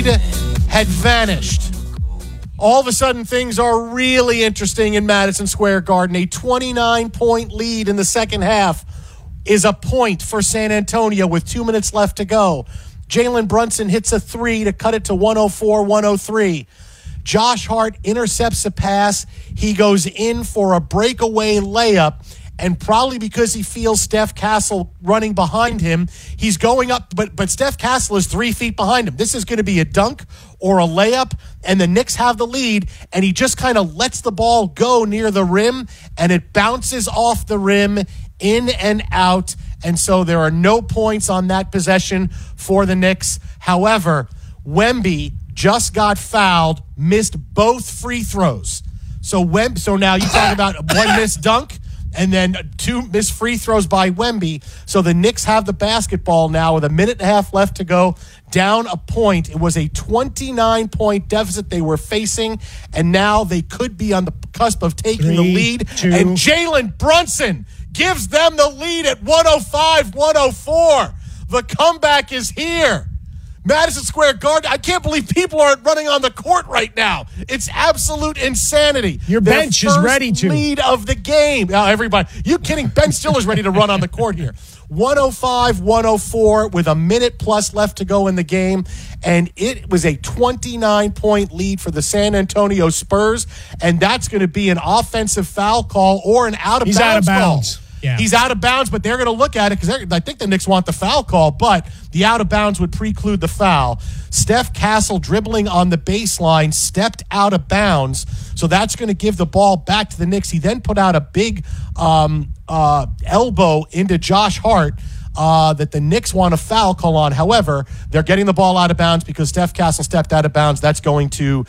lead had vanished. All of a sudden, things are really interesting in Madison Square Garden. A 29-point lead in the second half is a point for San Antonio with 2 minutes left to go. Jalen Brunson hits a three to cut it to 104-103. Josh Hart intercepts a pass. He goes in for a breakaway layup, and probably because he feels Steph Castle running behind him, he's going up, but Steph Castle is 3 feet behind him. This is going to be a dunk or a layup, and the Knicks have the lead, and he just kind of lets the ball go near the rim, and it bounces off the rim in and out, and so there are no points on that possession for the Knicks. However, Wemby just got fouled, missed both free throws. So now you talk about one missed dunk and then 2 missed free throws by Wemby. So the Knicks have the basketball now with a minute and a half left to go, down a point. It was a 29-point deficit they were facing, and now they could be on the cusp of taking the lead. And Jalen Brunson gives them the lead at 105-104. The comeback is here. Madison Square Garden, I can't believe people aren't running on the court right now. It's absolute insanity. Your bench is ready to. Lead of the game. Oh, everybody, you kidding? Ben Stiller's ready to run on the court here. 105-104 with a minute plus left to go in the game. And it was a 29-point lead for the San Antonio Spurs. And that's going to be an offensive foul call or an out-of-bounds call. He's out of bounds. Yeah. He's out of bounds, but they're going to look at it because I think the Knicks want the foul call, but the out of bounds would preclude the foul. Steph Castle dribbling on the baseline, stepped out of bounds, so that's going to give the ball back to the Knicks. He then put out a big elbow into Josh Hart that the Knicks want a foul call on. However, they're getting the ball out of bounds because Steph Castle stepped out of bounds. That's going to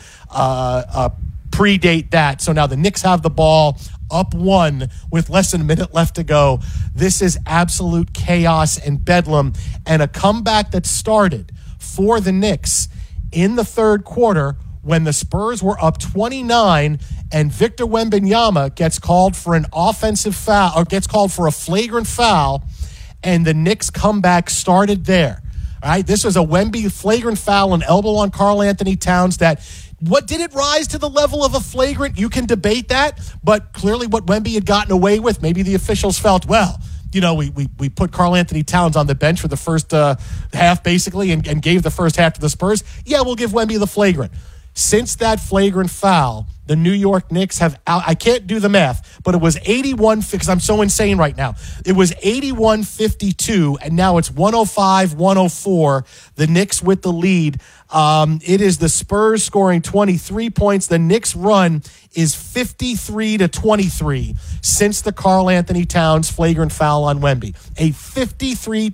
predate that. So now the Knicks have the ball up one with less than a minute left to go. This is absolute chaos and bedlam, and a comeback that started for the Knicks in the third quarter when the Spurs were up 29 and Victor Wembanyama gets called for an offensive foul, or gets called for a flagrant foul, and the Knicks comeback started there. All right, this was a Wemby flagrant foul, an elbow on Karl Anthony Towns that what did it rise to the level of a flagrant? You can debate that, but clearly what Wemby had gotten away with, maybe the officials felt, well, you know, we put Karl Anthony Towns on the bench for the first half, basically, and gave the first half to the Spurs. Yeah, we'll give Wemby the flagrant. Since that flagrant foul, the New York Knicks have I can't do the math, but it was 81, because I'm so insane right now. It was 81-52, and now it's 105-104. The Knicks with the lead. It is the Spurs scoring 23 points. The Knicks run is 53-23 since the Karl Anthony Towns flagrant foul on Wemby. A 53